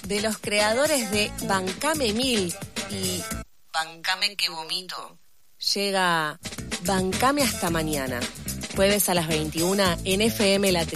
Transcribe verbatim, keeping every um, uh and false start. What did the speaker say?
de los creadores de Bancame Mil y Bancame que vomito, llega Bancame hasta mañana, jueves a las veintiuna en F M La Tribu.